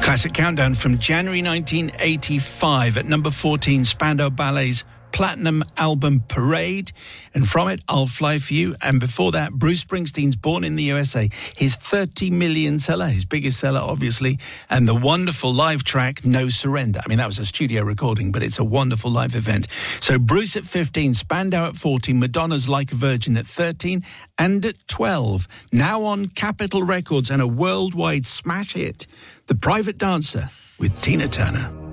Classic Countdown from January 1985. At number 14, Spandau Ballet's Platinum album Parade, and from it, I'll Fly For You. And before that, Bruce Springsteen's Born in the USA, his 30 million seller, his biggest seller, obviously, and the wonderful live track, No Surrender. I mean, that was a studio recording, but it's a wonderful live event. So Bruce at 15, Spandau at 14, Madonna's Like a Virgin at 13, and at 12, now on Capitol Records and a worldwide smash hit, The Private Dancer with Tina Turner.